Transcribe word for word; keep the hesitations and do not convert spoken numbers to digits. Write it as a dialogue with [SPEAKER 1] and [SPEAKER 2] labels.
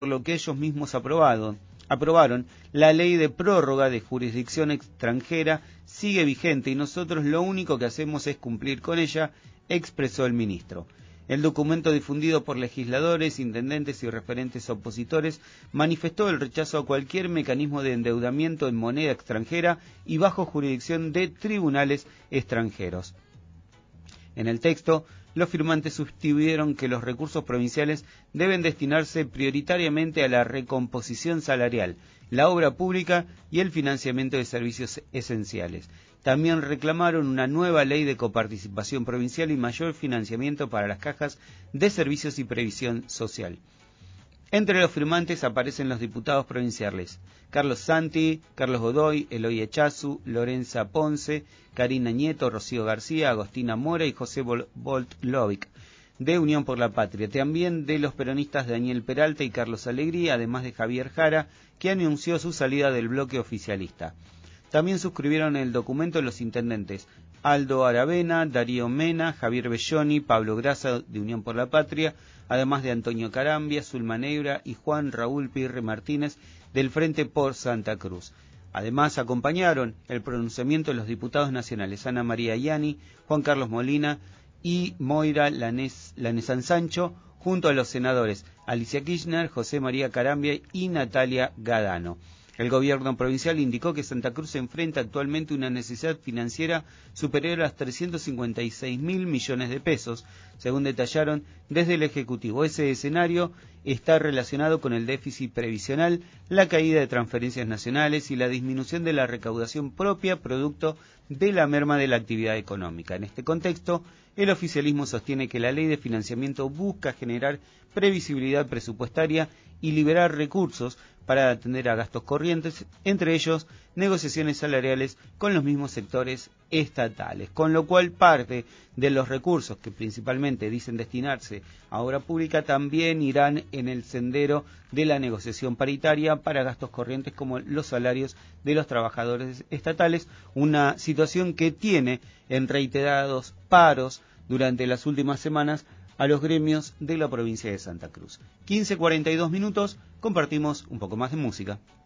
[SPEAKER 1] por lo que ellos mismos aprobado, aprobaron, la ley de prórroga de jurisdicción extranjera sigue vigente y nosotros lo único que hacemos es cumplir con ella, expresó el ministro. El documento difundido por legisladores, intendentes y referentes opositores manifestó el rechazo a cualquier mecanismo de endeudamiento en moneda extranjera y bajo jurisdicción de tribunales extranjeros. En el texto, los firmantes sostuvieron que los recursos provinciales deben destinarse prioritariamente a la recomposición salarial, la obra pública y el financiamiento de servicios esenciales. También reclamaron una nueva ley de coparticipación provincial y mayor financiamiento para las cajas de servicios y previsión social. Entre los firmantes aparecen los diputados provinciales Carlos Santi, Carlos Godoy, Eloy Echazu, Lorenza Ponce, Karina Nieto, Rocío García, Agostina Mora y José Bolt-Lovic, de Unión por la Patria. También de los peronistas Daniel Peralta y Carlos Alegría, además de Javier Jara, que anunció su salida del bloque oficialista. También suscribieron el documento los intendentes Aldo Aravena, Darío Mena, Javier Belloni, Pablo Grasa, de Unión por la Patria, además de Antonio Carambia, Zulma Negra y Juan Raúl Pirre Martínez, del Frente por Santa Cruz. Además, acompañaron el pronunciamiento de los diputados nacionales Ana María Ianni, Juan Carlos Molina y Moira Lanesan Sancho, junto a los senadores Alicia Kirchner, José María Carambia y Natalia Gadano. El gobierno provincial indicó que Santa Cruz enfrenta actualmente una necesidad financiera superior a los trescientos cincuenta y seis mil millones de pesos, según detallaron desde el Ejecutivo. Ese escenario está relacionado con el déficit previsional, la caída de transferencias nacionales y la disminución de la recaudación propia producto de la merma de la actividad económica. En este contexto, el oficialismo sostiene que la ley de financiamiento busca generar previsibilidad presupuestaria y liberar recursos para atender a gastos corrientes, entre ellos negociaciones salariales con los mismos sectores estatales, con lo cual parte de los recursos que principalmente dicen destinarse a obra pública también irán en el sendero de la negociación paritaria para gastos corrientes como los salarios de los trabajadores estatales, una situación que tiene en reiterados paros durante las últimas semanas a los gremios de la provincia de Santa Cruz. quince cuarenta y dos minutos, compartimos un poco más de música.